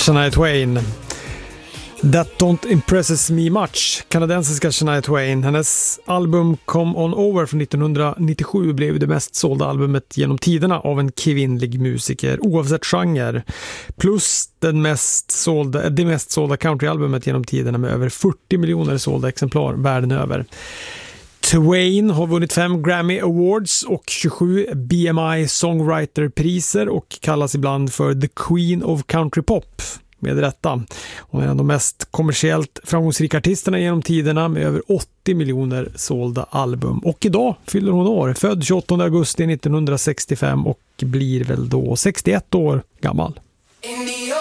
Shania Twain. That Don't Impresses Me Much, kanadensiska Shania Twain. Hennes album Come On Over från 1997 blev det mest sålda albumet genom tiderna av en kvinnlig musiker, oavsett genre. Plus det mest sålda countryalbumet genom tiderna med över 40 miljoner sålda exemplar världen över. Twain har vunnit 5 Grammy Awards och 27 BMI Songwriter-priser och kallas ibland för The Queen of Country Pop. Med rätta. Hon är en av de mest kommersiellt framgångsrika artisterna genom tiderna med över 80 miljoner sålda album. Och idag fyller hon år, född 28 augusti 1965 och blir väl då 61 år gammal.